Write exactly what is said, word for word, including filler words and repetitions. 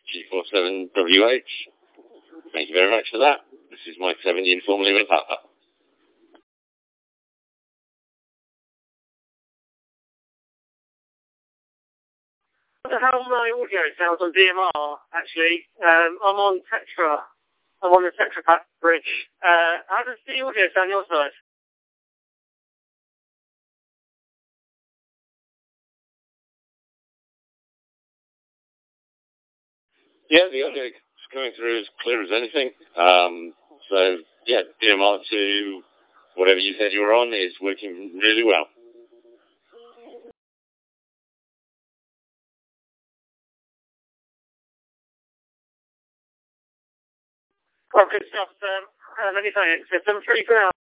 G forty-seven W H. Thank you very much for that. This is Mike seven informally with Papa. How my audio sounds on D M R, actually. Um, I'm on Tetra. I'm on the Tetra Pak bridge. Uh, how does the audio sound on your side? Yeah, the audio is coming through as clear as anything. Um, so, yeah, D M R to whatever you said you were on is working really well. Oh, good stuff. Um, uh, many thanks. It's been pretty good.